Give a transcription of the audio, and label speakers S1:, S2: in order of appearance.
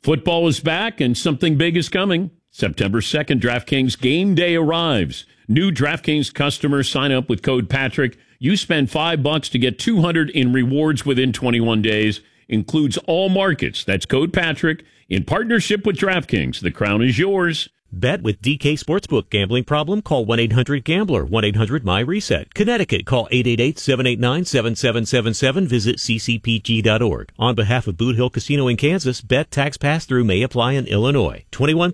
S1: Football is back and something big is coming. September 2nd, DraftKings Game Day arrives. New DraftKings customers sign up with code Patrick. You spend $5 to get $200 in rewards within 21 days. Includes all markets. That's code Patrick in partnership with DraftKings. The crown is yours.
S2: Bet with DK Sportsbook. Gambling problem? Call 1-800-GAMBLER. 1-800-MY-RESET. Connecticut, call 888-789-7777. Visit ccpg.org. On behalf of Boot Hill Casino in Kansas, bet tax pass-through may apply in Illinois. 21